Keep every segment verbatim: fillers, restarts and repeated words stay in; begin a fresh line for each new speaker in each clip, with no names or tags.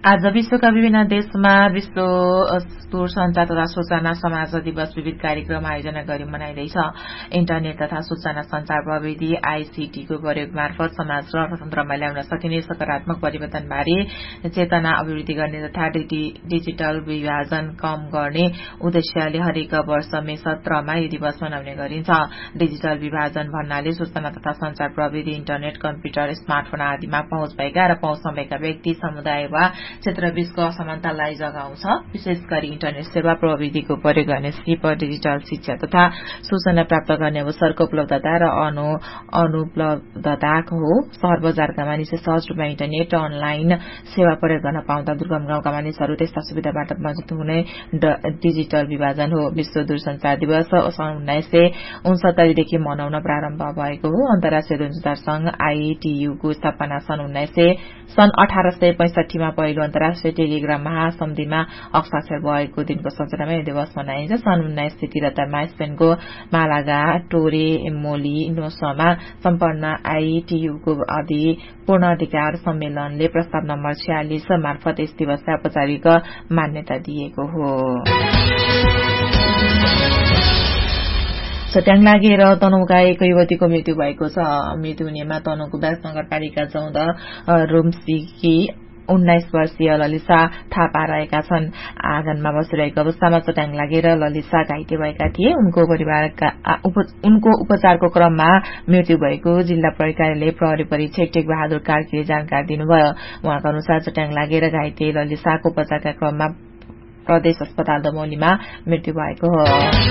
आज विश्वका विभिन्न देशमा विश्व दूरसञ्चार तथा सूचना समाज दिवस विविध कार्यक्रम आयोजना गरी मनाइँदैछ। इन्टरनेट तथा सूचना संचार प्रविधि आईसीटी को प्रयोग मार्फत समाज र अर्थतन्त्रमा ल्याउन सकिने सकारात्मक परिवर्तनबारे चेतना अभिवृद्धि गर्ने तथा डिजिटल विभाजन कम गर्ने उद्देश्यले हरेक वर्ष मे सत्रमा यो दिवस मनाउने गरिन्छ। डिजिटल विभाजन भन्नाले सूचना तथा संचार प्रविधि इन्टरनेट, कम्प्युटर, स्मार्टफोन आदिमा पहुँच भएका र पहुँच नभएका व्यक्ति, समुदाय वा क्षेत्रबीचको असमानतालाई जगाउँछ। विशेष गरी इन्टरनेट सेवा प्रविधिको प्रयोग गर्ने सिप, डिजिटल शिक्षा तथा सूचना प्राप्त गर्ने अवसरको उपलब्धता र अनु अनुपलब्धता हो। शहर बजारका मानिसले सहज रूपमा इन्टरनेट अनलाइन सेवा प्रयोग गर्न पाउँदा दुर्गम गाउँका मानिसहरू त्यस्ता सुविधाबाट वञ्चित हुने डिजिटल विभाजन हो। विश्व दूरसञ्चार दिवस सन् उन्नाइस सय उनसत्तरीदेखि मनाउन प्रारम्भ भएको हो। अन्तर्राष्ट्रिय दूरसञ्चार संघ आईटीयूको स्थापना सन् उन्नाइस सय सन् अठार सय पैंसठीमा पहिलो अन्तर्राष्ट्रिय टेलिग्राम महासन्धिमा हस्ताक्षर भएको दिनको सम्झनामा यो दिवस मनाइन्छ। सन् उन्नाइस सय त्रिहत्तरमा स्पेनको मालागा टोरे मोली नोसमा सम्पन्न आईटीयूको अधि पूर्ण अधिकार सम्मेलनले प्रस्ताव नम्बर छयालिस मार्फत यस दिवसलाई औपचारिक मान्यता दिएको हो। चट्याङ लागेर तनहुका एक युवतीको मृत्यु भएको छ। मृत्यु हुनेमा तनहुको ब्यास नगरपालिका चौध रुम्सीकी उन्नाइस वर्षीय ललिसा थापा रहेका छन्। आँगनमा बसिरहेको अवस्थामा चट्याङ लागेर ललिसा घाइते भएका थिए। उनको परिवारका उनको उपचारको क्रममा मृत्यु भएको जिल्ला प्रहरी कार्यालय प्रहरी परीक्षक टेक बहादुर कार्कीले जानकारी दिनुभयो। उहाँका अनुसार चट्याङ लागेर घाइते ललिसाको उपचारका क्रममा प्रदेश अस्पताल दमौलीमा मृत्यु भएको हो।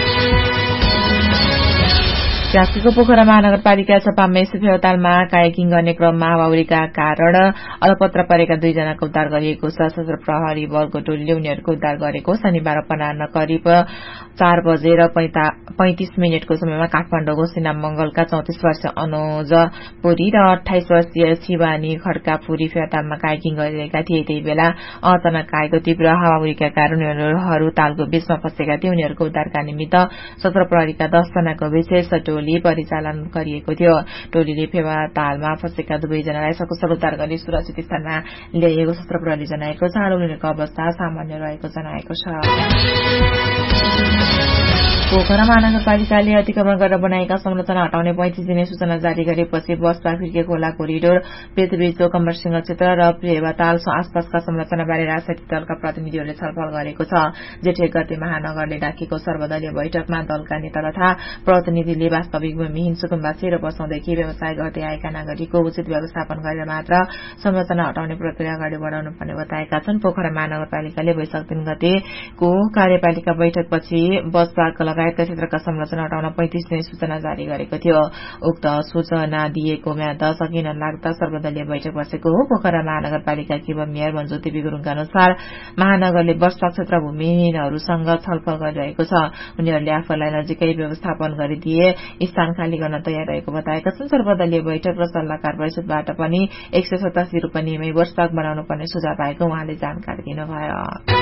झाँक्रीको पोखरा महानगरपालिका छपामे फेवातालमा कायाकिङ गर्ने क्रममा हावाहुरीका कारण अलपत्र परेका दुईजनाको उद्धार गरिएको छ। सशस्त्र प्रहरी बलको टोलीले उनीहरूको उद्धार गरेको शनिबार अपराह्न करिब चार बजेर पैंतिस मिनटको समयमा काठमाडौँको सिना मंगलका चौतिस वर्ष अनुज पुरी र अठाइस वर्षीय शिवानी खड्का पुरी फेवातालमा कायाकिङ गरिरहेका थिए। त्यही बेला अचानक आएको तीव्र हावाहुरीका कारण उनीहरू तालको बीचमा फँसेका थिए। उनीहरूको उद्धारका निमित्त सशस्त्र प्रहरीका दस जनाको विशेष टोली परिचालन गरिएको थियो। टोलीले फेवातालमा फँसेका दुवैजनालाई सकुशल उद्धार गरी सुरक्षित स्थानमा ल्याइएको सशस्त्र प्रहरीले जनाएको छ। उनीहरूको अवस्था सामान्य रहेको जनाएको छ। पोखरा महानगरपालिकाले अतिक्रमण गरेर बनाएका संरचना हटाउने पैंतिस दिने सूचना जारी गरेपछि बसपा फिर्के खोला कोरिडोर, पृथ्वी चोक, अमरसिंह क्षेत्र र फेवाताल आसपासका संरचनाबारे राजनैतिक दलका प्रतिनिधिहरूले छलफल गरेको छ। जेठ एक गते महानगरले डाकेको सर्वदलीय बैठकमा दलका नेता तथा प्रतिनिधिले वास्तविक भूमिहीन सुकुम्बासी र बसाउँदेखि व्यवसाय गर्दै आएका नागरिकको उचित व्यवस्थापन गरेर मात्र संरचना हटाउने प्रक्रिया अगाडि बढ़ाउनु पर्ने बताएका छन्। पोखरा महानगरपालिकाले वैशाख तीन गतेको कार्यपालिका बैठकपछि बस पार्क लगायतका क्षेत्रका संरचना हटाउन पैंतिस दिने सूचना जारी गरेको थियो। उक्त सूचना दिएको म्याद सकिन लाग्दा सर्वदलीय बैठक बसेको हो। पोखरा महानगरपालिकाकी मेयर मञ्जुती गुरुङका अनुसार महानगरले बस पार्क क्षेत्र भूमिहीनहरूसँग छलफल गरिरहेको छ। उनीहरूले आफूलाई नजिकै व्यवस्थापन गरिदिए स्थान खाली गर्न तयार रहेको बताएका छन्। सर्वदलीय बैठक र सल्लाहकार परिषदबाट पनि एक सय सतासी रूपियाँ नियमै बस पार्क बनाउनु पर्ने सुझाव आएको उहाँले जानकारी दिनुभयो।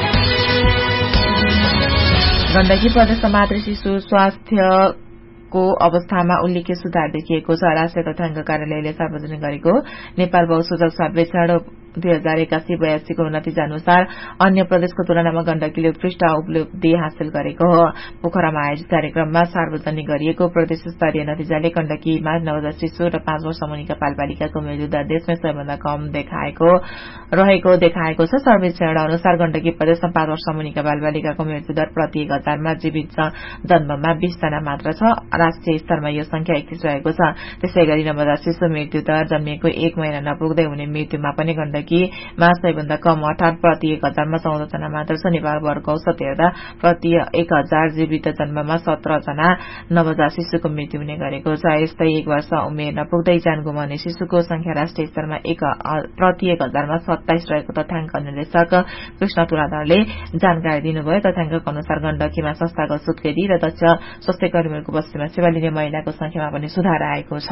गण्डकी प्रदेशमा मातृ शिशु स्वास्थ्यको अवस्थामा उल्लेख्य सुधार देखिएको छ। राष्ट्रिय तथ्याङ्क कार्यालयले सार्वजनिक गरेको नेपाल बहुसूचक सर्वेक्षण दुई हजार एकासी बयासीको नतिजा अनुसार अन्य प्रदेशको तुलनामा गण्डकीले उत्कृष्ट उपलब्धि हासिल गरेको हो। पोखरामा आयोजित कार्यक्रममा सार्वजनिक गरिएको प्रदेश स्तरीय नतिजाले गण्डकीमा नवजात शिशु र पाँच वर्ष मुनिका बालबालिकाको मृत्यु दर देशमै सबैभन्दा कम देखाएको रहेको देखाएको छ। सर्वेक्षण अनुसार गण्डकी प्रदेशमा पाँच वर्ष मुनिका बालबालिकाको मृत्यु दर प्रति एक हजारमा जीवित जन्ममा बीस जना मात्र छ। राष्ट्रिय स्तरमा यो संख्या एकतीस रहेको छ। त्यसै गरी नवजात शिशु मृत्यु दर जन्मिएको एक महिना नपुग्दै हुने मृत्युमा पनि गण्डकीमा सबैभन्दा कम अर्थात प्रति एक हजारमा चौध जना मात्र छ। नेपालभरको औसत हेर्दा प्रति एक हजार जीवित जन्ममा सत्र जना नवजात शिशुको मृत्यु हुने गरेको छ। यस्तै एक वर्ष उमेर नपुग्दै ज्यान गुमाउने शिशुको संख्या राष्ट्रिय स्तरमा एक प्रति एक हजारमा सत्ताइस रहेको तथ्याङ्क निर्देशक कृष्ण तुलाधरले जानकारी दिनुभयो। तथ्याङ्कको अनुसार गण्डकीमा संस्थागत सुत्केरी र दक्ष स्वास्थ्य कर्मीहरूको बस्तीमा सेवा लिने महिलाको संख्यामा पनि सुधार आएको छ।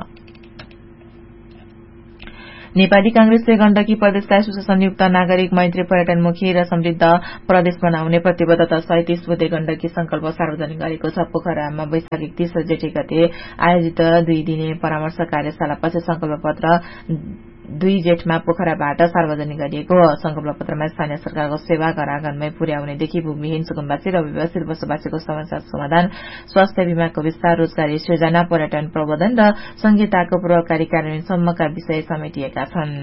नेपाली कांग्रेसले गण्डकी प्रदेशलाई सुशासनयुक्त नागरिक मैत्री पर्यटनमुखी र समृद्ध प्रदेश बनाउने प्रतिबद्धता सहित तीस बुँदे गण्डकी संकल्प सार्वजनिक गरेको छ। पोखरामा वैशाख एकतीस र जेठ गते आयोजित दुई दिने परामर्श कार्यशालापछि संकल्प पत्र दुई जेठमा पोखराबाट सार्वजनिक गरिएको हो। संकल्प पत्रमा स्थानीय सरकारको सेवा घर आँगनमै पुर्याउनेदेखि भूमिहीन सुकुम्बासी र व्यवस्थित बसोबासीको समस्या समाधान, स्वास्थ्य बीमाको विस्तार, रोजगारी सृजना, पर्यटन प्रबन्धन र संहिताको प्रभावकारी कार्यान्वयनसम्मका विषय समेटिएका छन्।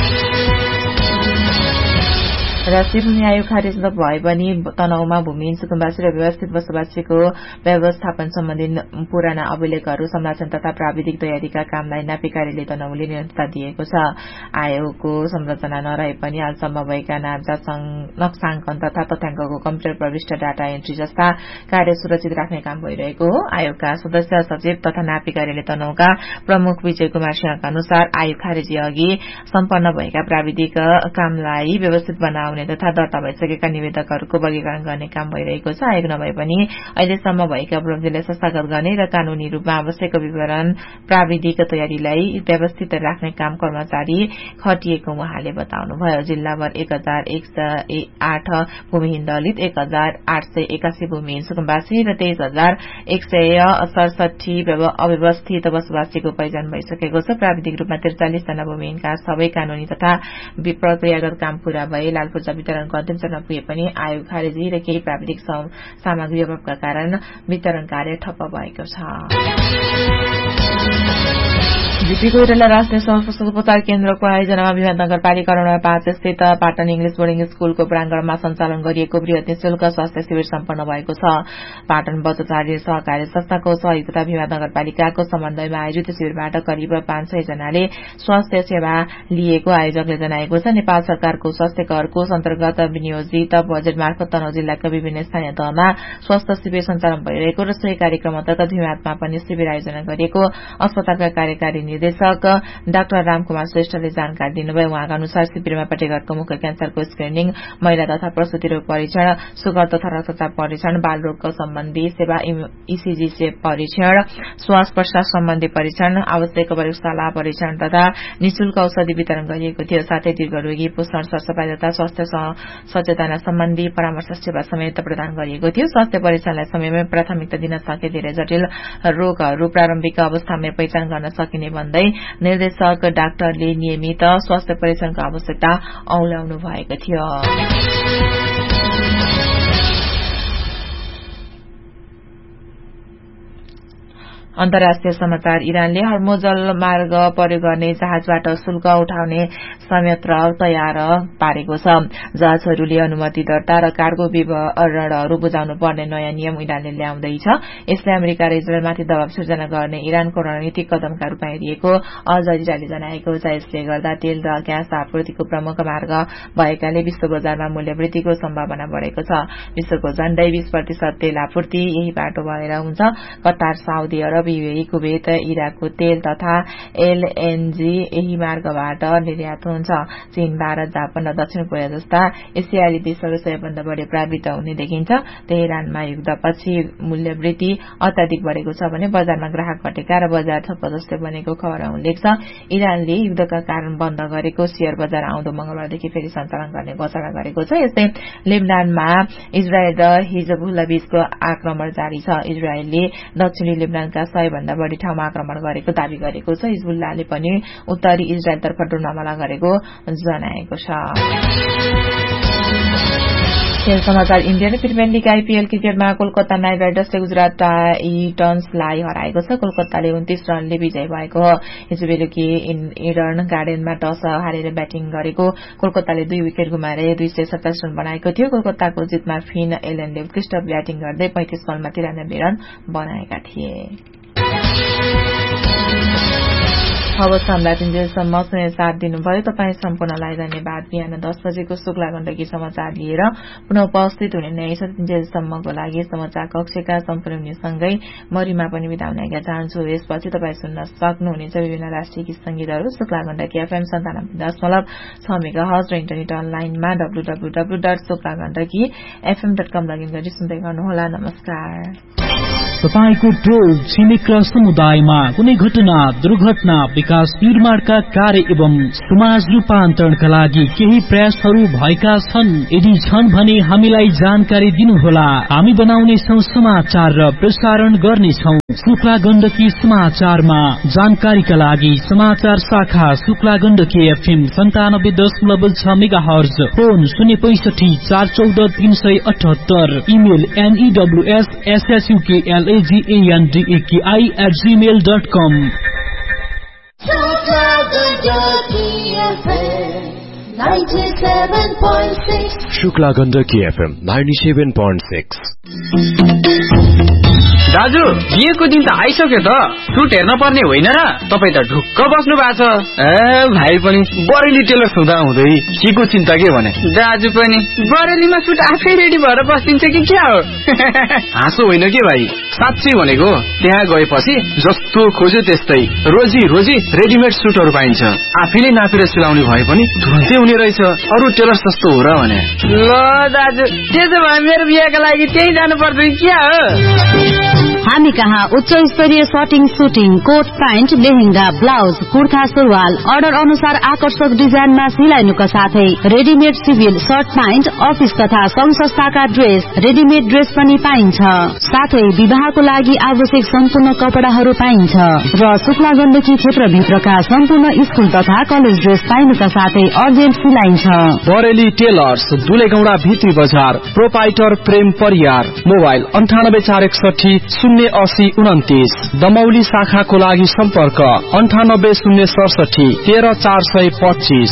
राष्ट्रिय भूमि आयोग खारेज भए पनि तनहुमा भूमिहीन सुकुम्बासी र व्यवस्थित बसोबासीको व्यवस्थापन सम्बन्धी पुराना अभिलेखहरू संरक्षण तथा प्राविधिक तयारीका कामलाई नापी कार्यालय तनहुले निरन्तरता दिएको छ। आयोगको संरचना नरहे पनि हालसम्म भएका नाब्जा नक्साङ्कन तथा तथ्याङ्कको कम्प्युटर प्रविष्ट डाटा एन्ट्री जस्ता कार्य सुरक्षित राख्ने काम भइरहेको हो। आयोगका सदस्य सचिव तथा नापी कार्यालय तनहुका प्रमुख विजय कुमार सिंहका अनुसार आयोग खारेजी अघि सम्पन्न भएका प्राविधिक कामलाई व्यवस्थित बनाउने तथा दर्ता भइसकेका निवेदकहरूको वर्गीकरण गर्ने काम भइरहेको छ। आयोग नभए पनि अहिलेसम्म भएका उपलब्धिलाई संस्थागत गर्ने र कानूनी रूपमा आवश्यक विवरण प्राविधिक तयारीलाई व्यवस्थित राख्ने काम कर्मचारी खटिएको उहाँले बताउनुभयो। जिल्लाभर एक हजार एक सय आठ भूमिहीन दलित, एक हजार आठ सय एकासी भूमिहीन सुकुम्बासी र तेइस हजार एक सय सडसठी अव्यवस्थित बसोबासीको पहिचान भइसकेको छ। प्राविधिक रूपमा त्रिचालिस जना भूमिहीनका सबै कानूनी तथा प्रक्रियागत काम पूरा भए लालपुर्जा वितरणको अन्तिम चरण पुगे पनि आयोग खारेजी र केही प्राविधिक सामग्री अभावका कारण वितरण कार्य ठप्प भएको छ। जीपी कोइराला राष्ट्रिय स्वास्थ्य उपचार केन्द्रको आयोजनामा विवाद नगरपालिका नम्बर पाँच स्थित पाटन इंग्लिश बोर्डिङ स्कूलको प्राङ्गणमा सञ्चालन गरिएको वृहत निशुल्क स्वास्थ्य शिविर सम्पन्न भएको छ। पाटन बचतचारी सहकारी संस्थाको सहयोगिता विवाद नगरपालिकाको समन्वयमा आयोजित शिविरबाट करिब पाँच सय जनाले स्वास्थ्य सेवा लिएको आयोजकले जनाएको छ। नेपाल सरकारको स्वास्थ्य करको अन्तर्गत विनियोजित बजेट मार्फत तनहुँ जिल्लाका विभिन्न स्थानीय तहमा स्वास्थ्य शिविर सञ्चालन भइरहेको र सोही कार्यक्रम अन्तर्गत विवादमा पनि शिविर आयोजना गरिएको अस्पतालका कार्यकारी निर्देशक डाक्टर रामकुमार श्रेष्ठले जानकारी दिनुभयो। उहाँका अनुसार शिविरमा पेटेघरको मुख्य क्यान्सरको स्क्रिनिङ, महिला तथा प्रसुति रोग परीक्षण, सुगर तथा रक्तचाप परीक्षण, बाल रोगको सम्बन्धी सेवा, ईसीजी परीक्षण, श्वास प्रश्वास सम्बन्धी परीक्षण, आवश्यक प्रयोगशाला परीक्षण तथा निशुल्क औषधि वितरण गरिएको थियो। साथै दीर्घरोगी, पोषण, सरसफाई तथा स्वास्थ्य सचेतना सम्बन्धी परामर्श सेवा समेत प्रदान गरिएको थियो। स्वास्थ्य परीक्षणलाई समयमै प्राथमिकता दिन सके धेरै जटिल रोगहरू प्रारम्भिक अवस्थामै पहिचान गर्न सकिने भन्दै निर्देशक डाक्टरले नियमित स्वास्थ्य परीक्षणको आवश्यकता औल्याउनु भएको थियो। अन्तर्राष्ट्रिय समाचार। इरानले हर्मुज जलमार्ग प्रयोग गर्ने जहाजबाट शुल्क उठाउने संयन्त्र तयार पारेको छ। जहाजहरूले अनुमति दर्ता र कार्गो विवरणहरू बुझाउनु पर्ने नयाँ नियम इरानले ल्याउँदैछ। यसले अमेरिका र इजरायलमाथि दबाव सिर्जना गर्ने इरानको रणनीतिक कदमका रूपमा हेरिएको अल जजिराले जनाएको छ। यसले गर्दा तेल र ग्यास आपूर्तिको प्रमुख मार्ग भएकाले विश्व बजारमा मूल्य वृद्धिको सम्भावना बढ़ेको छ। विश्वको झण्डै बीस प्रतिशत तेल आपूर्ति यही बाटो भएर हुन्छ। Qatar, Saudi Arab, UAE, Kuwait, इराकको तेल तथा एलएनजी यही मार्गबाट निर्यात हुन्छ। चीन, भारत, जापान र दक्षिण कोरिया जस्ता एसियाली देशहरू सबैभन्दा बढी प्रभावित हुने देखिन्छ। तेहरानमा युद्धपछि मूल्य वृद्धि अत्याधिक बढ़ेको छ भने बजारमा ग्राहक घटेका र बजार ठप्प जस्तै बनेको खबर उल्लेख छ। इरानले युद्धका कारण बन्द गरेको शेयर बजार आउँदो मंगलबारदेखि फेरि सञ्चालन गर्ने घोषणा गरेको छ। यस्तै लेबनानमा इजरायल र हिजबुल्ला बीचको आक्रमण जारी छ। इजरायलले दक्षिणी लेबनानका सयभन्दा बढ़ी ठाउँमा आक्रमण गरेको दावी गरेको छ। हिजबुल्लाले पनि उत्तरी इजरायलतर्फ ड्रोन हमला गरेको जनाएको छ। खेल समाचार। इन्डियन प्रिमियर लीग आईपीएल क्रिकेटमा कोलकाता नाइट राइडर्सले गुजरात टाइटन्सलाई हराएको छ। कोलकाताले उन्तीस रनले विजयी भएको हो। हिजो बेलुकी इडन गार्डनमा टस हारेर ब्याटिङ गरेको कोलकाताले दुई विकेट गुमाएर दुई सय सत्ताइस रन बनाएको थियो। कोलकाताको जितमा फिन एलेनले उत्कृष्ट ब्याटिङ गर्दै पैंतिस बलमा तिरानब्बे रन बनाएका थिए। हवस्, हामीलाई तिनजेलसम्म साथ दिनुभयो। तपाईँ सम्पूर्णलाई धन्यवाद। बिहान दस बजेको शुक्ला गण्डकी समाचार लिएर पुनः उपस्थित हुने नै छ। तिनजेलसम्मको लागि समाचार कक्षका सम्पूर्ण सँगै मरिमा पनि बिदा हुन चाहन्छु। यसपछि तपाईँ सुन्न सक्नुहुनेछ विभिन्न राष्ट्रिय गीत संगीतहरू शुक्ला गण्डकी एफएम सन्तानब्बे दशमलव छ मेगा हर्ज र इन्टरनेट अनलाइनमा W W W dot Shukla Gandaki FM dot com login गरी सुन्दै गर्नुहोला। नमस्कार।
तपाईको टोल छिमेक र समुदायमा कुनै घटना दुर्घटना विकास निर्माणका कार्य एवं समाज रूपान्तरणका लागि केही प्रयासहरू भएका छन्। यदि छन् भने हामीलाई जानकारी दिनुहोला। हामी बनाउने छौं समाचार र प्रसारण गर्नेछौं शुक्ला गण्डकी समाचारमा। जानकारीका लागि समाचार शाखा शुक्ला गण्डकी एफएम सन्तानब्बे दशमलव छ मेगा हर्ज, फोन शून्य पैंसठी चार चौध तीन सय अठहत्तर, email एनईडब्ल्यूएस एसएसयूकेएलएजीएनडीएकेआई at Gmail dot com.
Shukla Gandaki FM ninety seven point six.
दाजु बिहेको दिन त आइसक्यो त, सुट हेर्न पर्ने होइन र? तपाईँ त ढुक्क बस्नु भएको छ। ए भाइ पनि बरेली टेलर हुँदा हुँदै के को चिन्ता के भने? दाजु पनि बरेलीमा सुट आफै रेडी भएर बस्दिन्छ कि क्या हो? हाँसो होइन के भाइ, साँच्चै भनेको। त्यहाँ गएपछि जस्तो खोज्यो त्यस्तै रोजी रोजी रेडिमेड सुटहरू पाइन्छ। आफैले नापेर सिलाउने भए पनि तुरन्तै हुने रहेछ। अरू टेलर सस्तो हो र भने? ल दाजु त्यसो भए मेरो बिहेको लागि त्यही जानु पर्छ कि क्या हो?
हामी कहाँ उच्च स्तरीय सटिङ, shooting, coat pant, lehenga, blouse, kurta, सुरुवाल अर्डर अनुसार आकर्षक डिजाइनमा सिलाइनुका साथै readymade civil short pant, office तथा संघ संस्थाका ड्रेस, रेडिमेड ड्रेस पनि पाइन्छ। साथै विवाहको लागि आवश्यक सम्पूर्ण कपडाहरू पाइन्छ र शुक्ला गण्डकी क्षेत्रभित्रका सम्पूर्ण स्कूल तथा कलेज ड्रेस पाइनुका साथै अर्जेन्ट सिलाइन्छ।
बरेली टेलर्स, दुलेगौडा भित्री बजार, प्रोपाइटर प्रेम परियार, मोबाइल अन्ठानब्बे चार एकसठी शून्य अस्सी उन्तिस। दमौली शाखाको लागि सम्पर्क अन्ठानब्बे शून्य सडसठी तेह्र चार सय पच्चीस।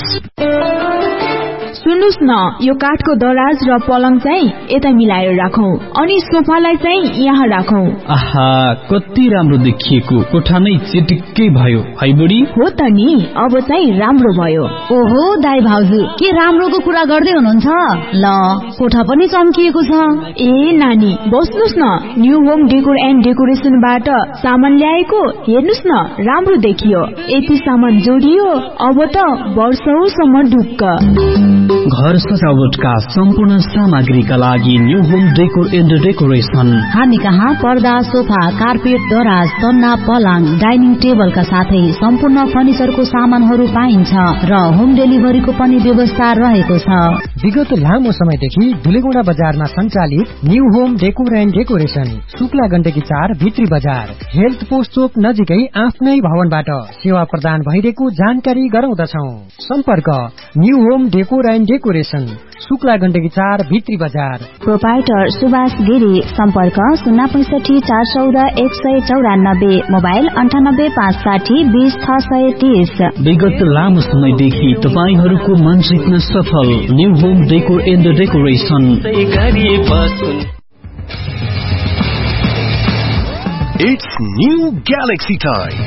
सुन्नुस् न, यो काठको दराज र पलङ चाहिँ यता मिलाएर राखौं अनि सोफालाई चाहिँ यहाँ राखौं।
आहा, कति राम्रो देखिएको, कोठा नै चिटिक्कै भयो है बुढी?
हो त नि, अब चाहिँ राम्रो भयो।
ओहो दाइ भाउजू, के राम्रोको कुरा गर्दै हुनुहुन्छ? ल कोठा पनि चम्किएको छ।
ए नानी बस्नुस् न, न्यू होम डेकोर एन्ड डेकोरेसनबाट सामान ल्याएको, हेर्नुस् न राम्रो देखियो। यति सामान जोडियो, अब त वर्षौसम्म ढुक्क।
घर सजावटका सम्पूर्ण सामग्रीका लागि new home decor and decoration.
हामी कहाँ पर्दा, सोफा, कार्पेट, दराज, तन्ना, पलङ, डाइनिङ टेबलका साथै सम्पूर्ण फर्निचरको सामानहरू पाइन्छ र होम डेलिभरीको पनि व्यवस्था रहेको छ।
विगत लामो समयदेखि दुलेगौडा बजारमा सञ्चालित new home decor and decoration, Shukla Gandaki चार भित्री बजार, हेल्थ पोस्ट चोक नजिकै आफ्नै भवनबाट सेवा प्रदान भइरहेको जानकारी गराउँदछौ। सम्पर्क new home decor and decoration, Shukla Gandaki चार भित्री बजार।
प्रोपाइटर सुभाष गिरी, सम्पर्क शून्य पैंसठी चार चौध एक सय चौरानब्बे, मोबाइल अन्ठानब्बे पाँच साठी बीस छ सय तीस।
विगत लामो समयदेखि तपाईहरूको मन जित्न सफल new home decor and decoration.
It's new Galaxy time.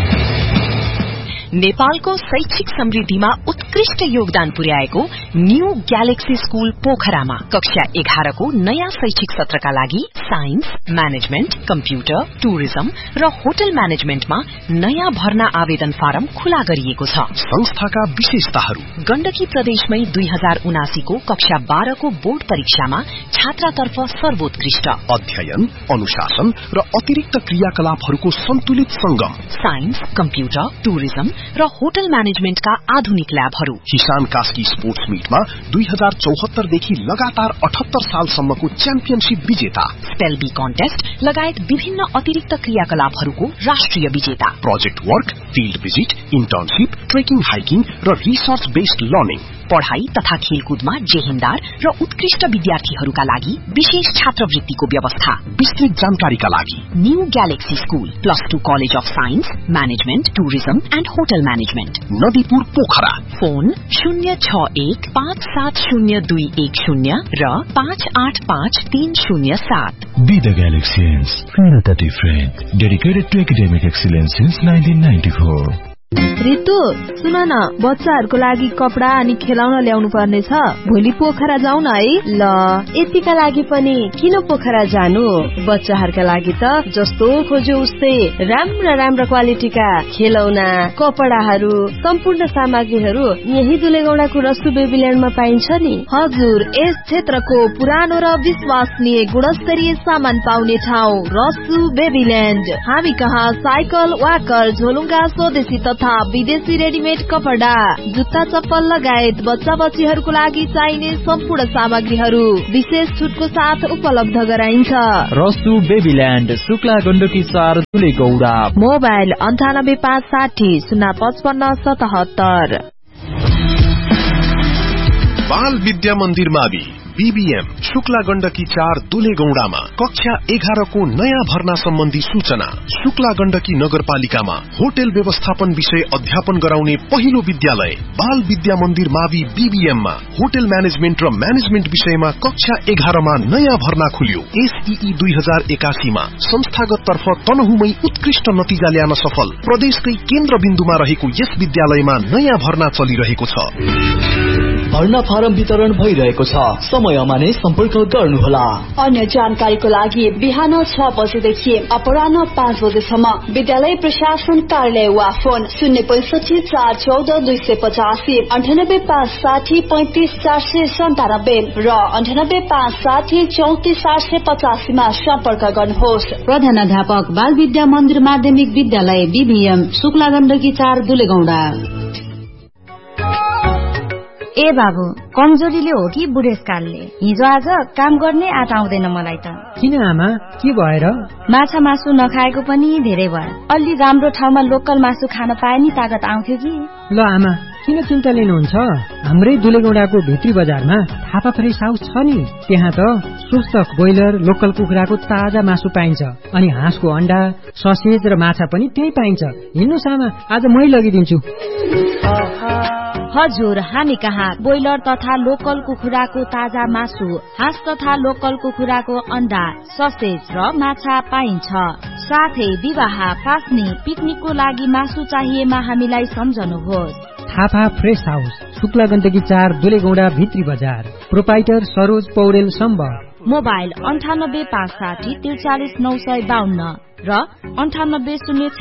नेपालको शैक्षिक समृद्धिमा उत्कृष्ट योगदान पुर्याएको न्यू ग्यालेक्सी स्कूल पोखरामा कक्षा एघारको नयाँ शैक्षिक सत्रका लागि साइन्स, म्यानेजमेन्ट, कम्प्युटर, टुरिज्म र होटल म्यानेजमेन्टमा नयाँ भर्ना आवेदन फारम खुला गरिएको छ।
संस्थाका विशेषताहरू:
गण्डकी प्रदेशमै दुई हजार उनासीको कक्षा बाह्रको बोर्ड परीक्षामा छात्रातर्फ सर्वोत्कृष्ट
अध्ययन, अनुशासन र अतिरिक्त क्रियाकलापहरूको सन्तुलित संगम,
साइन्स, कम्प्युटर, टुरिज्म र होटल म्यानेजमेन्टका आधुनिक ल्याबहरू।
किसान कास्की स्पोर्ट्स मीटमा दुई हजार चौहत्तर देखि लगातार अठहत्तर सालसम्मको च्याम्पियनशिप विजेता,
स्पेल बी कन्टेस्ट लगायत विभिन्न अतिरिक्त क्रियाकलापहरूको राष्ट्रिय विजेता,
project work, field visit, internship, trekking, hiking र रिसर्च बेस्ड लर्निङ,
पढ़ाई तथा खेलकुदमा जेहेन्दार र उत्कृष्ट विद्यार्थीहरूका लागि विशेष छात्रवृत्तिको व्यवस्था।
विस्तृत जानकारीका लागि
new galaxy school, plus two college of science, management, tourism and hotel management,
Nadipur Pokhara.
Phone शून्य छ एक पाँच सात शून्य दुई एक शून्य र पाँच आठ पाँच तीन शून्य सात।
Be the Galaxians, feel the different. Dedicated to academic excellence since nineteen ninety-four.
Ritu सुन न, बच्चाहरूको लागि कपडा अनि खेलाउन ल्याउनु पर्ने छ। भोलि पोखरा जाउँ न है।
ल यतिका लागि पनि किन पोखरा जानु? बच्चाहरूका लागि त जस्तो खोज्यो उस्तै राम्रा राम्रा क्वालिटीका खेलौना, कपडाहरू, सम्पूर्ण सामग्रीहरू यही दुलेगौडाको रसु बेबील्यान्डमा पाइन्छ नि।
हजुर, यस क्षेत्रको पुरानो र विश्वसनीय गुणस्तरीय सामान पाउने ठाउँ रसु बेबील्यान्ड। हामी कहाँ साइकल, वाकर, झोलुङ्गा, स्वदेशी तथा विदेशी रेडिमेड कपडा, जुत्ता, चप्पल लगायत बच्चा बच्चीहरूको लागि चाहिने सम्पूर्ण सामग्रीहरू विशेष छुटको साथ उपलब्ध गराइन्छ।
रसु बेबील्यान्ड, शुक्ला गण्डकी चार, दुलेगौडा।
मोबाइल अन्ठानब्बे पाँच साठी शून्य पचपन्न सतहत्तर।
बाल विद्या मन्दिर मावि बीबीएम शुक्ला गण्डकी चार दुलेगौडामा कक्षा एघारको नयाँ भर्ना सम्बन्धी सूचना। शुक्ला गण्डकी नगरपालिकामा होटल व्यवस्थापन विषय अध्यापन गराउने पहिलो विद्यालय बाल विद्या मन्दिर मावि बीबीएममा होटल म्यानेजमेन्ट र म्यानेजमेन्ट विषयमा कक्षा एघारमा नयाँ भर्ना खुल्यो। एसईई दुई हजार एकासीमा संस्थागत तर्फ तनहुमै उत्कृष्ट नतिजा ल्याउन सफल प्रदेशकै केन्द्रबिन्दुमा रहेको यस विद्यालयमा नयाँ भर्ना चलिरहेको छ।
भर्ना फारम वितरण भइरहेको छ, समयमा नै सम्पर्क गर्नुहोला।
अन्य जानकारीको लागि बिहान छ बजेदेखि अपराह्न पाँच बजेसम्म विद्यालय प्रशासन कार्यालय वा फोन शून्य पैंसठी चार चौध दुई सय पचासी अन्ठानब्बे पाँच साठी पैंतिस चार सय सन्तानब्बे र अन्ठानब्बे पाँच साठी चौतिस आठ सय पचासीमा सम्पर्क गर्नुहोस्।
प्रधानाध्यापक बाल विद्या मन्दिर माध्यमिक विद्यालय बीबीएम शुक्ला गण्डकी चार दुलेगौडा।
ए बाबु, कमजोरीले हो कि बुढेसकालले? हिजो आज काम गर्ने आँट आउँदैन मलाई त।
किन आमा, के भएर?
माछा मासु नखाएको पनि धेरै भयो। अलि राम्रो ठाउँमा लोकल मासु खान पाए नि तागत आउँथ्यो कि।
ल आमा, किन चिन्ता लिनुहुन्छ? हाम्रै दुलेगौडाको भित्री बजारमा थापा फ्रेस हाउस छ नि, त्यहाँ त स्वस्थ ब्रोइलर लोकल कुखुराको ताजा मासु पाइन्छ, अनि हाँसको अण्डा, ससेज र माछा पनि त्यही पाइन्छ। हिँड्नुहोस् आमा, आज मै लगिदिन्छु।
हजुर, हामी कहाँ ब्रोइलर तथा लोकल कुखुराको ताजा मासु, हाँस तथा लोकल कुखुराको अण्डा, ससेज र माछा पाइन्छ। साथै विवाह, पास्नी, पिकनिकको लागि मासु चाहिएमा हामीलाई सम्झनुहोस्।
थापा फ्रेस हाउस, शुक्ला गण्डकी चार दुलेगौडा भित्री बजार। प्रोपाइटर सरोज पौडेल सम्बर।
मोबाइल अन्ठानब्बे पाँच साठी त्रिचालिस नौ सय बाहन्न र अन्ठानब्बे शून्य